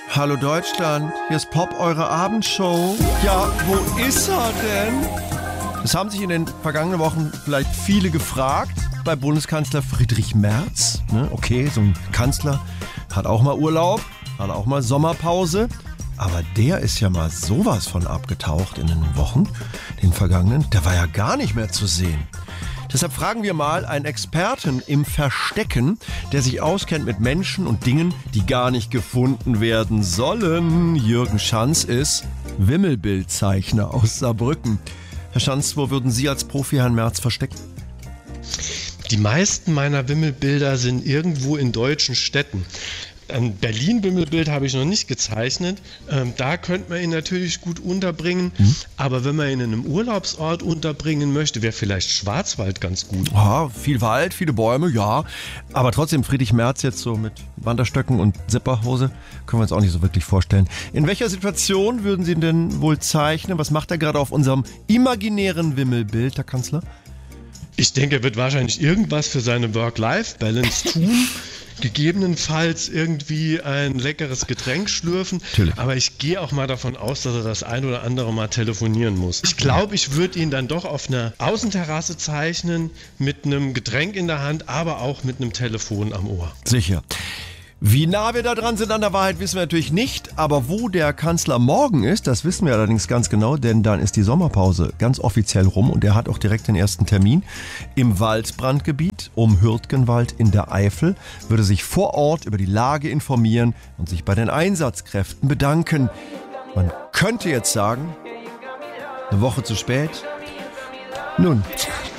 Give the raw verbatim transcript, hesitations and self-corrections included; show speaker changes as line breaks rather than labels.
Hallo Deutschland, hier ist Pop, eure Abendshow. Ja, wo ist er denn? Das haben sich in den vergangenen Wochen vielleicht viele gefragt. Bei Bundeskanzler Friedrich Merz. Ne? Okay, so ein Kanzler hat auch mal Urlaub, hat auch mal Sommerpause. Aber der ist ja mal sowas von abgetaucht in den Wochen, den vergangenen. Der war ja gar nicht mehr zu sehen. Deshalb fragen wir mal einen Experten im Verstecken, der sich auskennt mit Menschen und Dingen, die gar nicht gefunden werden sollen. Jürgen Schanz ist Wimmelbildzeichner aus Saarbrücken. Herr Schanz, wo würden Sie als Profi Herrn Merz verstecken?
Die meisten meiner Wimmelbilder sind irgendwo in deutschen Städten. Ein Berlin-Wimmelbild habe ich noch nicht gezeichnet. Ähm, da könnte man ihn natürlich gut unterbringen. Mhm. Aber wenn man ihn in einem Urlaubsort unterbringen möchte, wäre vielleicht Schwarzwald ganz gut.
Ja, viel Wald, viele Bäume, ja. Aber trotzdem Friedrich Merz jetzt so mit Wanderstöcken und Zipperhose können wir uns auch nicht so wirklich vorstellen. In welcher Situation würden Sie ihn denn wohl zeichnen? Was macht er gerade auf unserem imaginären Wimmelbild, Herr Kanzler?
Ich denke, er wird wahrscheinlich irgendwas für seine Work-Life-Balance tun. Gegebenenfalls irgendwie ein leckeres Getränk schlürfen. Natürlich. Aber ich gehe auch mal davon aus, dass er das ein oder andere Mal telefonieren muss. Ich glaube, ich würde ihn dann doch auf einer Außenterrasse zeichnen, mit einem Getränk in der Hand, aber auch mit einem Telefon am Ohr.
Sicher. Wie nah wir da dran sind an der Wahrheit, wissen wir natürlich nicht. Aber wo der Kanzler morgen ist, das wissen wir allerdings ganz genau, denn dann ist die Sommerpause ganz offiziell rum und er hat auch direkt den ersten Termin im Waldbrandgebiet um Hürtgenwald in der Eifel, würde sich vor Ort über die Lage informieren und sich bei den Einsatzkräften bedanken. Man könnte jetzt sagen, eine Woche zu spät. Nun...